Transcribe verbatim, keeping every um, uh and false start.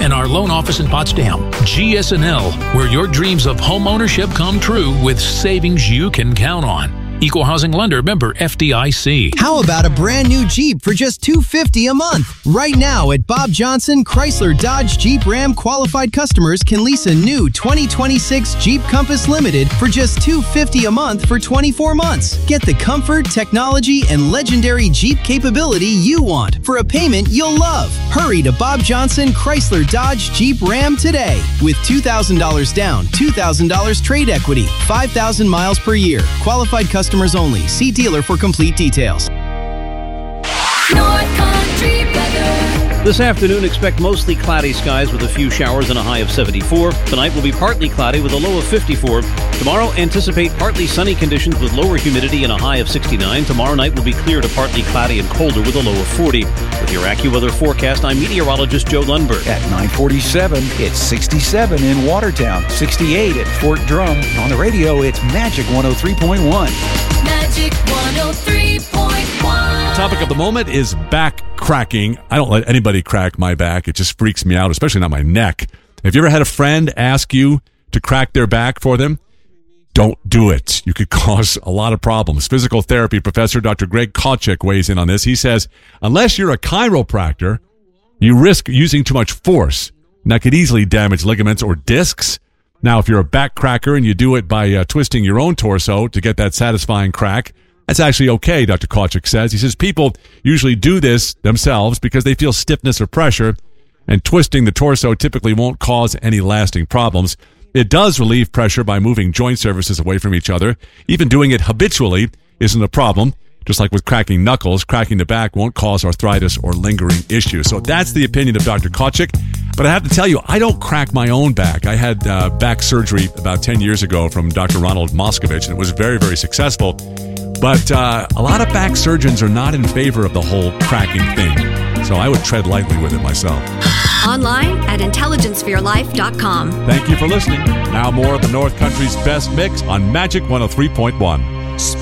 and our loan office in Potsdam. G S N L, where your dreams of home ownership come true with savings you can count on. Equal Housing Lender, member F D I C. How about a brand new Jeep for just two hundred fifty dollars a month? Right now at Bob Johnson, Chrysler Dodge Jeep Ram qualified customers can lease a new twenty twenty-six Jeep Compass Limited for just two hundred fifty dollars a month for twenty-four months. Get the comfort, technology, and legendary Jeep capability you want for a payment you'll love. Hurry to Bob Johnson, Chrysler Dodge Jeep Ram today with two thousand dollars down, two thousand dollars trade equity, five thousand miles per year. Qualified customers only. See dealer for complete details. North Country weather. This afternoon, expect mostly cloudy skies with a few showers and a high of seventy-four. Tonight will be partly cloudy with a low of fifty-four. Tomorrow, anticipate partly sunny conditions with lower humidity and a high of sixty-nine. Tomorrow night will be clear to partly cloudy and colder with a low of forty. With your AccuWeather forecast, I'm meteorologist Joe Lundberg. At nine forty-seven, it's sixty-seven in Watertown, sixty-eight at Fort Drum. On the radio, it's Magic one oh three point one. Magic one oh three point one. Topic of the moment is back cracking. I don't let anybody crack my back. It just freaks me out, especially not my neck. Have you ever had a friend ask you to crack their back for them? Don't do it. You could cause a lot of problems. Physical therapy professor Doctor Greg Kotchik weighs in on this. He says, unless you're a chiropractor, you risk using too much force, and that could easily damage ligaments or discs. Now, if you're a back cracker and you do it by uh, twisting your own torso to get that satisfying crack, that's actually okay, Doctor Kotchik says. He says people usually do this themselves because they feel stiffness or pressure, and twisting the torso typically won't cause any lasting problems. It does relieve pressure by moving joint surfaces away from each other. Even doing it habitually isn't a problem. Just like with cracking knuckles, cracking the back won't cause arthritis or lingering issues. So that's the opinion of Doctor Kotchik. But I have to tell you, I don't crack my own back. I had uh, back surgery about ten years ago from Doctor Ronald Moskovich, and it was very, very successful. But uh, a lot of back surgeons are not in favor of the whole cracking thing. So I would tread lightly with it myself. Online at intelligence for your life dot com. Thank you for listening. Now more of the North Country's best mix on Magic one oh three point one.